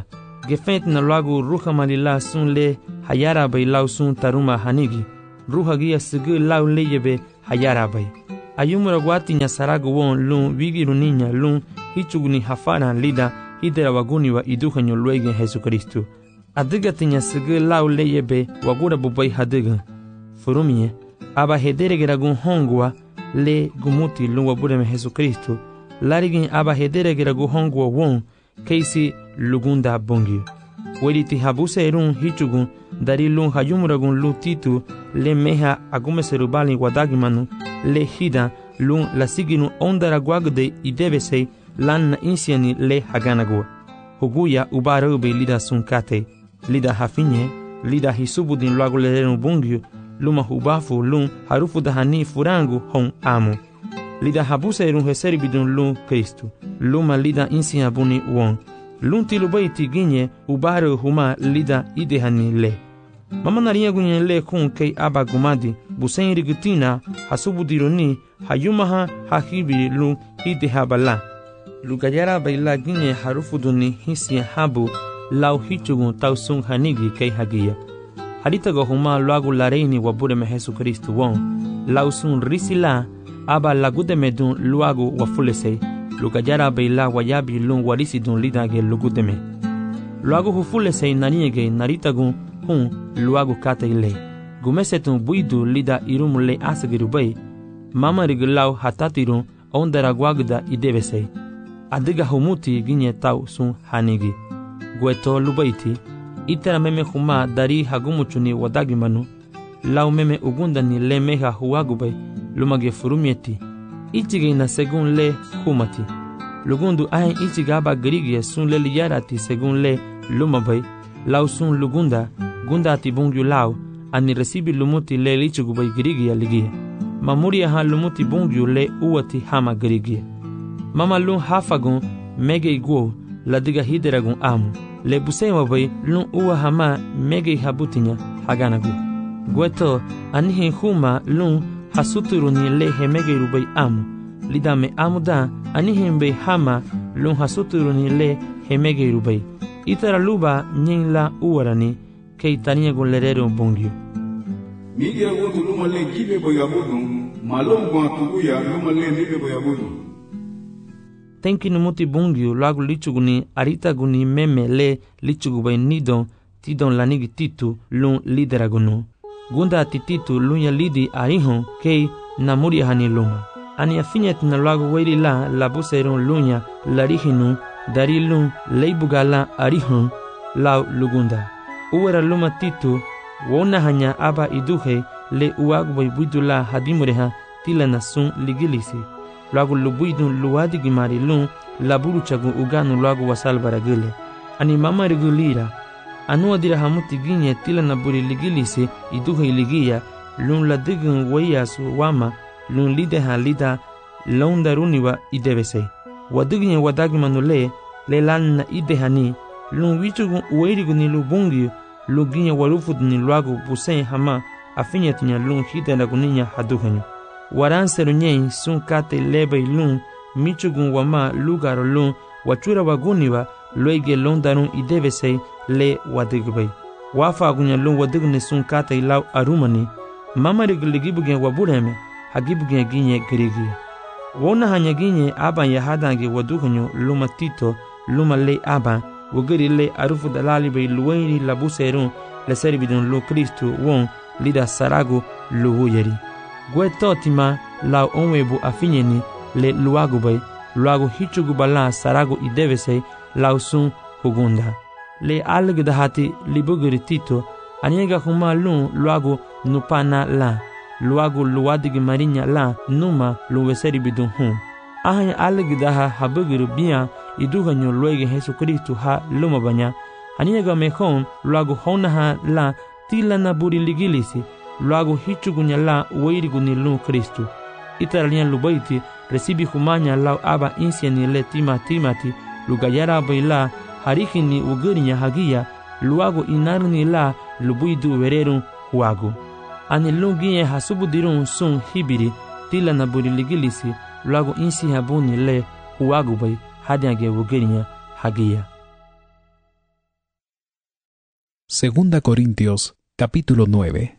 gefent na luagu ruha malila sun le hayara bay lau sun taruma hanigi ruha gia sigi lau leyebe hayara bay ayumura guati nya saragu won lun wigiru niña lun hichuguni hafara lida hidera waguni wa iduhanyo luegen Jesucristo adiga tinya sigi lau leyebe wagura bubay hadiga furumie aba hedere geragun hongwa le gumuti lun wabureme Jesucristo larigin aba hedere geragun hongwa won keisi lugunda bongio weriti habuse erun hichugun dari lun hayumuragun lu titu le meha agume serubali wadagimanu le hida lun lasiginu ondara guagde idebese lan na insiani le haganagua huguya ubarube lida sunkate lida hafinye lida hisubudin luagu lerenu bongio luma hubafu lun harufu dahani furangu hon amo lida habuse erun heseribidun lun Kristu luma lida insia buni won lun tilubaiti ginye ubaro huma lida idehani le mama naria gunye le kun kei aba gumadi busen rigutina hasubudironi hayumaha hakibi lun idehabala lugayara baila ginye harufuduni hisia habu lau hichugun tausun hanigi kei hagia haritago huma luagu lareini wabureme Jesucristo won lausun risila aba lagudemedun luagu wafulesei lugayara baila wayabi lun warisidun lidage lugudeme luagu hufulesei naniege naritagun hun luagu kateile gumesetun buidu lida irumule asagirubay mama rigilau hatatirun ondara guagda idebesei adiga humuti ginye tau sun hanigi gueto lubaiti itara meme huma dari hagumuchuni wadagimanu lau meme ugundani le meha huagubay lumage furumieti ichigina segun le humati lugundu ahen ichigaba grigie sun le liyarati segun le lumabay lau sun lugunda gunda ati bungyu lau ani resibi lumuti le lichugubay grigia ligia mamuria ha lumuti bungyu le uwati hama grigia mama lun hafagun mege iguo ladiga hideragun amu le busema bay lun uwa hama mege habutinya haganagu gueto anihin huma lun hasuturuni le hemege rubay amu lidame amuda anihin bay hama lun hasuturuni le hemege rubay itara luba nyinla uwarani kei tania lerero bongyo migira gotu luma le gibe boyabudu malongwa tuguya luma le nibe boyabudu tenki numuti bongyo lagu lichuguni arita guni meme le lichugubay nidon tidon lanigi titu lun lideragunu gunda tititu lunya lidi arihon kei namuri hani luma ani afinyet na lagu weiri la labuseron lunya larihinu dari lun leibugala arihon lau lugunda uwera luma titu wona hanya aba iduhe le uagubay buidula hadimureha tilana sun ligilisi lagu lubuidun luadi gimari lun laburu chagu uganu lagu wasal baragile ani mama regulira anu adira hamuti ginye tilana buri ligilisi iduhe ligia lun ladigun wayasu wama lun lideha lida laundaruniwa idebese wadignya wadagmanule le lanna idehani lun wichugun ueriguni lubungi luginya walufudni luagu busen hama afinyatinya lun hidena guninya haduhanyo waran serunyen sun kate lebay lun michugun wama lugaro lun wachura waguniwa loige londarun idebese le wadigbay wafa gunya lun wadigne sun kate law arumani mama rigligibugen wabureme hagibugen ginye grigi wona hanya ginye aban yahadange waduhanyo luma tito luma le aban wogeri le arufu dalali bay luwaini labuserun le servidun lo Kristu won lida sarago luwuyeri guetotima lau onwebu afinyeni le luagu bay luagu hichugu bala sarago idevese lau sun hugunda le algdahati libugeri tito aniega huma lun luagu nupana la luagu luwadigi marinya la numa luweseri bidun hun ahanya algdaha habugeri biya iduganyo luege Jesucristo ha lumabanya aniega mekon luagu honaha la tilana buri ligilisi luagu hichugunya la weiriguni lu Kristu itaralian lubaiti resibi humanya lau aba insiani le tima timati lugayara baila harikini ugerinya hagia luagu inarni la lubuidu wererun huagu ani lungiye hasubudirun sun hibiri tilana buri ligilisi luagu insi habuni le huagu bay hadiage ugerinya hagia Segunda Corintios, capítulo nueve.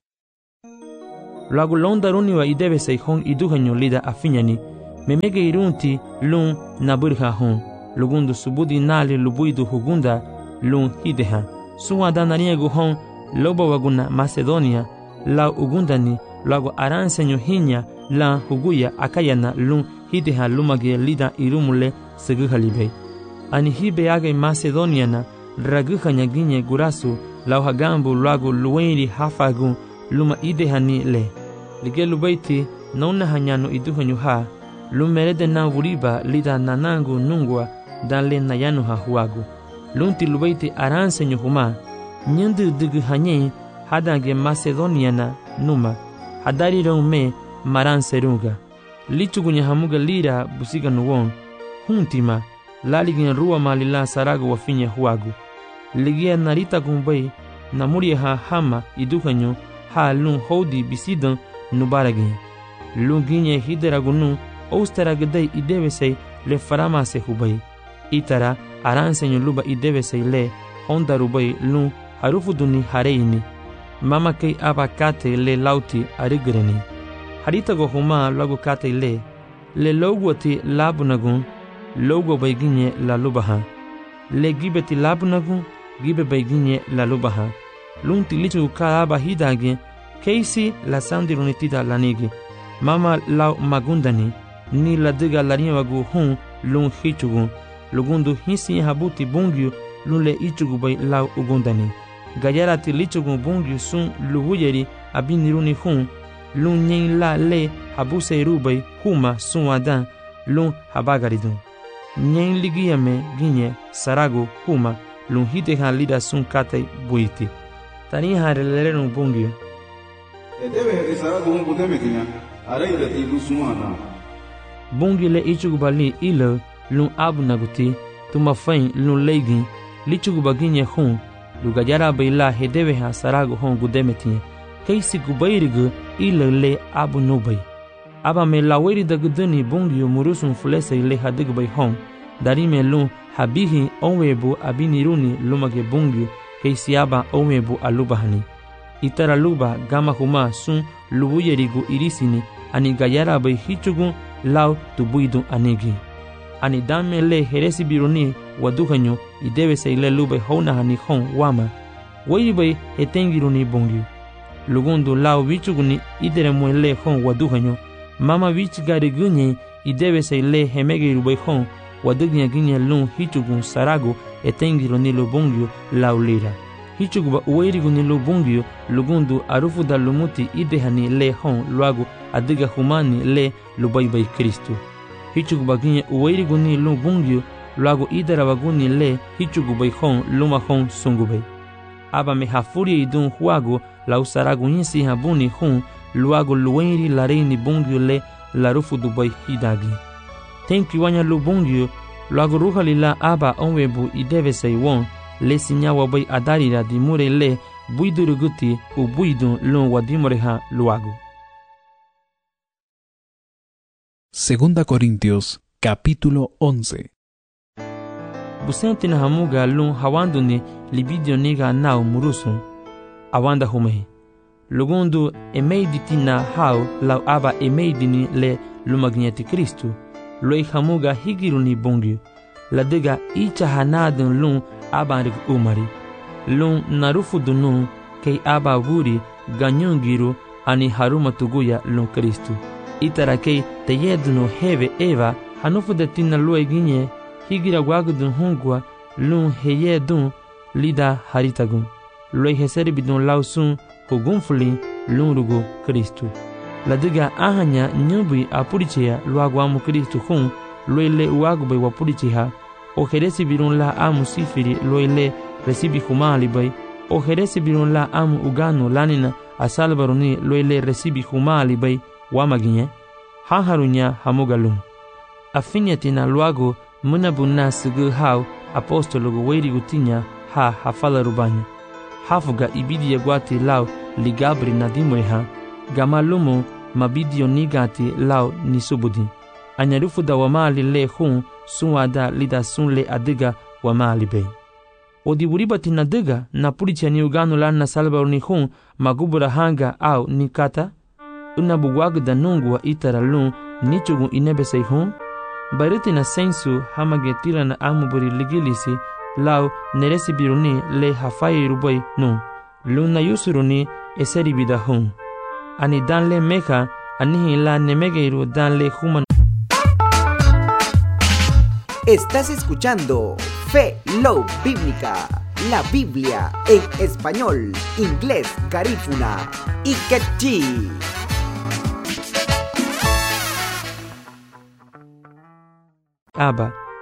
Lagu londaruni wa idebe sei hon iduhanyo lida afinyani, memege irunti lun naburha hon, lugundu subudi nali lubuidu hugunda lun hideha. Suwada naniegu hon loba waguna Macedonia, la ugundani lagu aransenyo hinya la huguya akayana lun hideha lumage lida irumule seguhalibei. Ani hibe age Macedoniana raguhanya ginye gurasu lau hagambu lagu luwenri hafagu luma idehani le. Lige lubaiti nauna hanyano iduhanyo ha, lumerede na wuriba lida nanangu nungwa dale nayano ha huagu. Lunti lubaiti aransenyo huma, nyandu dugu hanye hadange Macedoniana numa, hadari me maranserunga. Lichugunya hamuga lira busiga nuwon, huntima, laligin ruwa malila saragu wafinya huagu. Ligia narita gumbay, namuria ha hama iduhanyo ha lun hodi bisidan nubaragin. Lunginye hideragunu oustaragadai idevesei le faramase hubay. Itara aransenyo luba idevesei le honda rubay lun harufuduni hareini. Mama kei aba kate le lauti arigreni. Haritago huma lagu kate le, le logwati labunagun, logo bayginye la lubaha. Le gibeti labunagun, gibe bayginye la lubaha. Lunti lichu ka aba hidage, keisi la sandirunitida lanigi. Mama lau magundani, ni la diga lariwagu hun lun hichugu. Lugundu hisi habuti bungyu lun le ichugu bay lau ugundani. Gayarati lichugu bungyu sun luhuyeri abiniruni hun, lun nyen la le habuse rubay huma sun wadan lun habagaridun. Nyen ligiyame ginye sarago huma lun hiteha lida sun kate buiti. Tani hareleren bungyu. Edebe hede sarago hun butemetinya, araida ti lusumana. Bungyu le ichugu bali ilo lun abunaguti, tumafain lun leigin, lichugu baginye hun, lugajara bayla hedebe ha sarago hun gudemetinye. Keisi gubayrigu ilo le abu nubay. Aba me laweri da guduni bungyu murusun fulese le hadigbay hon, darime lun habihi onwebu abiniruni lumage bungyu, keisi aba onwebu alubahani. Itara luba gama huma sun lubuyerigu irisini, ani gayara bay hichugun lau tubuidu anigi. Ani dame le heresi biruni waduhanyo idebe se ile lubay honahani hon wama, wayibay hetengiruni bungyu. Lugundu lau vichuguni idere mwele hon waduhanyo, mama vich gari gunye idebe se le hemege rubay hon wadugnya ginye lun hichugun sarago etengiro nilo bungyo lau lira. Hichuguba uwerigu nilo bungyo lugundu arufu da lumuti idehani le hon luagu adiga humani le lubaybay Kristu. Hichuguba ginye uwerigu nilo bungyo luagu idera waguni le hichugubay hon luma hon sungubay. Aba me hafuria idun huago la usaragu nyisi habuni hun luago luenri la reini bungyo le la rufu dubay hidagi. Tenki wanya lu bungyo luago ruhali la aba onwebu ideve say won le sinyawa bay adarira di mure le buiduruguti u buidun lun wadimureha luago. Segunda Corintios, capítulo once. Busenti na hamuga lun hawanduni libidio niga nau murusun awanda humei. Lugundu emeiditina hau lau aba emeidini le lumagneti Kristu. Loi hamuga higiruni bungyu. Ladiga icha hanadun lun abanrig umari. Lun narufu dunun kei aba wuri ganyungiru ani haruma tuguya lun Kristu. Itara kei teyeduno heve eva hanufu detina lue ginye higira wagudun hungwa lun heyedun lida haritagun. Loi heseribidun lausun hugunfuli lun rugu Kristu. Ladiga ahanya nyubui apurichea luaguamu Kristu hun loi le uagubay wapuricheha. O heresi birun la amu sifiri loi le resibi humali bay. O heresi birun la amu ugano lanina asalbaruni loi le resibi humali bay wamaginye. Hanharunya hamugalun. Afinyatina luago munabuna sigu hau apostologu weirigutinya ha hafala rubanya. Hafuga ibidi yagwati lau ligabri nadimuriha. Gamalumu mabidio nigati lau nisubudi. Anyarufu da wamali le hun suwada lida sun le adiga wamali bay. o diburibati na dega na pulicha ni ugano la na salva ni hun magubura hanga au ni kata una buwag da nungu wa itara lun ni chugu inebe sei hun bariti na sensu hamage tira na amuburi ligilisi lau neresi biruni le hafai rubai nu lun na yusuruni eseri bida hun ani danle meka anihi la nemegeiru danle human. Estás escuchando Fe Love Bíblica, la Biblia en español, inglés, garífuna y quechí. Aba,